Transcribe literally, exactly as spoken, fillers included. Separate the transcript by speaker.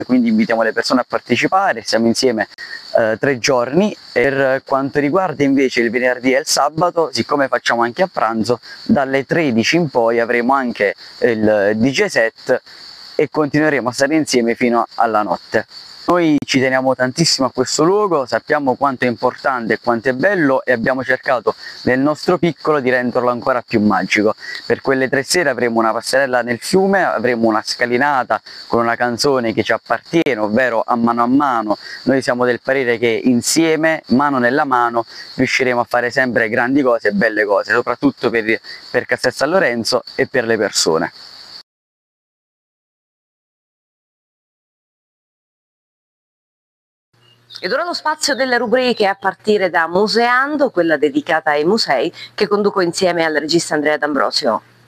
Speaker 1: quindi invitiamo le persone a partecipare, siamo insieme eh, tre giorni. Per quanto riguarda invece il venerdì e il sabato, siccome facciamo anche a pranzo, dalle tredici in poi avremo anche il D J set e continueremo a stare insieme fino alla notte. Noi ci teniamo tantissimo a questo luogo, sappiamo quanto è importante e quanto è bello e abbiamo cercato nel nostro piccolo di renderlo ancora più magico. Per quelle tre sere avremo una passerella nel fiume, avremo una scalinata con una canzone che ci appartiene, ovvero A mano a mano. Noi siamo del parere che insieme, mano nella mano, riusciremo a fare sempre grandi cose e belle cose, soprattutto per, per Castel San Lorenzo e per le persone.
Speaker 2: Ed ora lo spazio delle rubriche a partire da Museando, quella dedicata ai musei che conduco insieme al regista Andrea D'Ambrosio.